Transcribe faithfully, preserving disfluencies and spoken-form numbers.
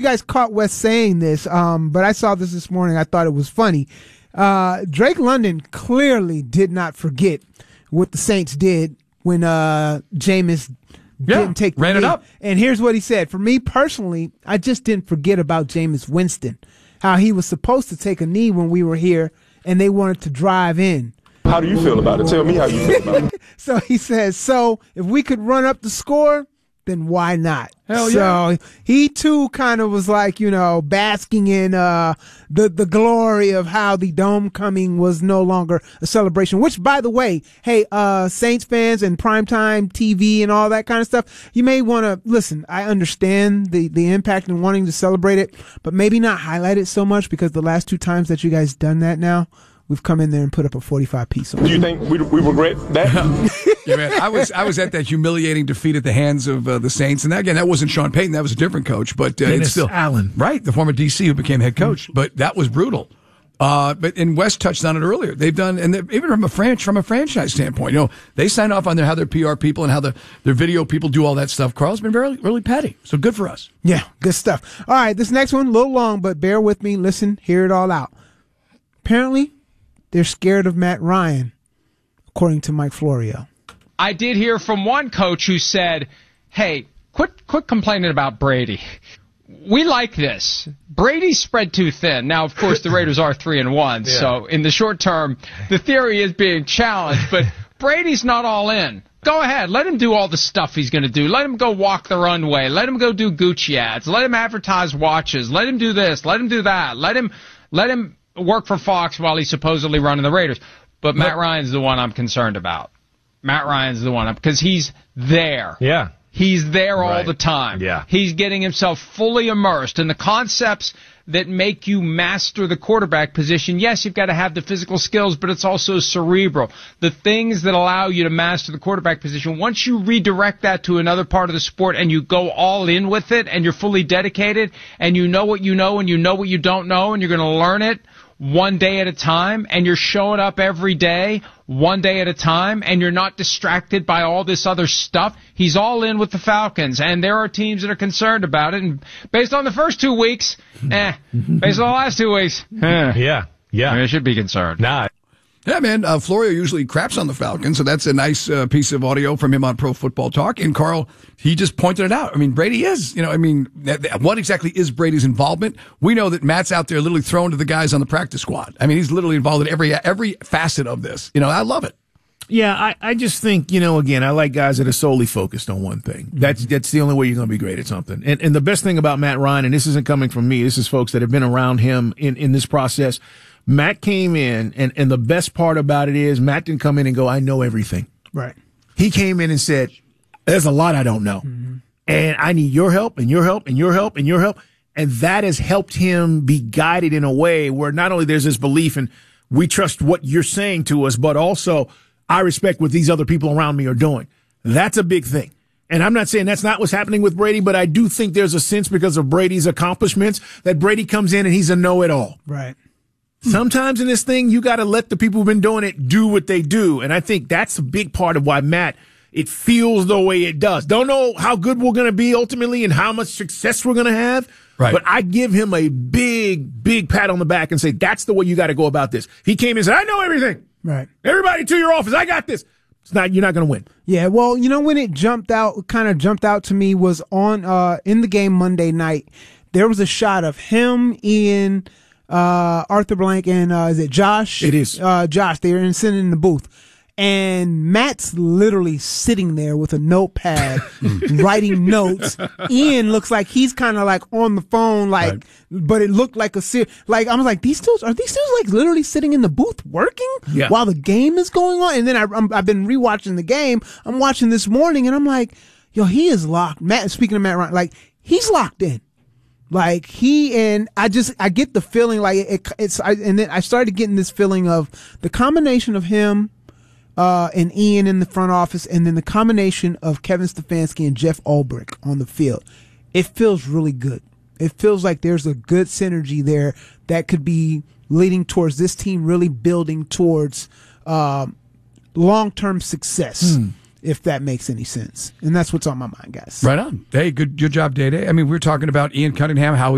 guys caught Wes saying this, um, but I saw this this morning. I thought it was funny. Uh, Drake London clearly did not forget what the Saints did when uh, Jameis yeah, didn't take the ran lead. it up. And here's what he said. For me personally, I just didn't forget about Jameis Winston, how he was supposed to take a knee when we were here, and they wanted to drive in. How do you feel about it? Tell me how you feel about it. So he says, so if we could run up the score, then why not? Hell so yeah. he too kind of was like, you know, basking in uh, the the glory of how the dome coming was no longer a celebration. Which, by the way, hey, uh, Saints fans and primetime T V and all that kind of stuff, you may want to listen. I understand the the impact and wanting to celebrate it, but maybe not highlight it so much, because the last two times that you guys done that now, we've come in there and put up a forty-five piece on it. Do you think we, we regret that? Yeah, man. I was I was at that humiliating defeat at the hands of uh, the Saints, and that, again, that wasn't Sean Payton. That was a different coach, but uh, Dennis it's still Allen, right, the former D C who became head coach. Mm-hmm. But that was brutal. Uh, but and West touched on it earlier. They've done, and even from a franchise from a franchise standpoint, you know, they sign off on their how their P R people and how the their video people do all that stuff. Carl's been very really petty, so good for us. Yeah, good stuff. All right, this next one a little long, but bear with me. Listen, hear it all out. Apparently, they're scared of Matt Ryan, according to Mike Florio. I did hear from one coach who said, hey, quit quit complaining about Brady. We like this. Brady's spread too thin. Now, of course, the Raiders are three and one, yeah. So in the short term, the theory is being challenged, but Brady's not all in. Go ahead. Let him do all the stuff he's going to do. Let him go walk the runway. Let him go do Gucci ads. Let him advertise watches. Let him do this. Let him do that. Let him let him work for Fox while he's supposedly running the Raiders. But Matt Ryan's the one I'm concerned about. Matt Ryan's the one, because he's there. Yeah. He's there all Right. the time. Yeah. He's getting himself fully immersed in the concepts that make you master the quarterback position. Yes, you've got to have the physical skills, but it's also cerebral. The things that allow you to master the quarterback position, once you redirect that to another part of the sport and you go all in with it and you're fully dedicated and you know what you know and you know what you don't know and you're going to learn it one day at a time, and you're showing up every day one day at a time, and you're not distracted by all this other stuff. He's all in with the Falcons, and there are teams that are concerned about it. And based on the first two weeks, eh, based on the last two weeks, eh, yeah, yeah, I mean, I should be concerned. Nah. Yeah, man, uh, Florio usually craps on the Falcons, so that's a nice uh, piece of audio from him on Pro Football Talk. And Carl, he just pointed it out. I mean, Brady is, you know, I mean, what exactly is Brady's involvement? We know that Matt's out there literally throwing to the guys on the practice squad. I mean, he's literally involved in every every facet of this. You know, I love it. Yeah, I, I just think, you know, again, I like guys that are solely focused on one thing. That's that's the only way you're going to be great at something. And and the best thing about Matt Ryan, and this isn't coming from me, this is folks that have been around him in, in this process. Matt came in, and, and the best part about it is Matt didn't come in and go, I know everything. Right. He came in and said, there's a lot I don't know. Mm-hmm. And I need your help and your help and your help and your help. And that has helped him be guided in a way where not only there's this belief and we trust what you're saying to us, but also I respect what these other people around me are doing. That's a big thing. And I'm not saying that's not what's happening with Brady, but I do think there's a sense because of Brady's accomplishments that Brady comes in and he's a know-it-all. Right. Sometimes in this thing, you got to let the people who've been doing it do what they do. And I think that's a big part of why Matt, it feels the way it does. Don't know how good we're going to be ultimately and how much success we're going to have. Right. But I give him a big, big pat on the back and say, that's the way you got to go about this. He came in and said, I know everything. Right. Everybody to your office. I got this. It's not, you're not going to win. Yeah. Well, you know, when it jumped out, kind of jumped out to me was on, uh, in the game Monday night, there was a shot of him, Ian, Uh, Arthur Blank and, uh, is it Josh? It is. Uh, Josh, they were in, sitting in the booth. And Matt's literally sitting there with a notepad, writing notes. Ian looks like he's kind of like on the phone, like, right. But it looked like a, ser- like, I was like, these dudes, are these dudes like literally sitting in the booth working yeah. while the game is going on? And then I, I'm, I've been rewatching the game. I'm watching this morning and I'm like, yo, he is locked. Matt, speaking of Matt Ryan, like, he's locked in. Like he and I just I get the feeling like it, it's I, and then I started getting this feeling of the combination of him uh, and Ian in the front office, and then the combination of Kevin Stefanski and Jeff Ulbrich on the field. It feels really good. It feels like there's a good synergy there that could be leading towards this team really building towards um, long-term success. Hmm. If that makes any sense. And that's what's on my mind, guys. Right on. Hey, good, good job, Day Day. I mean, we were talking about Ian Cunningham, how he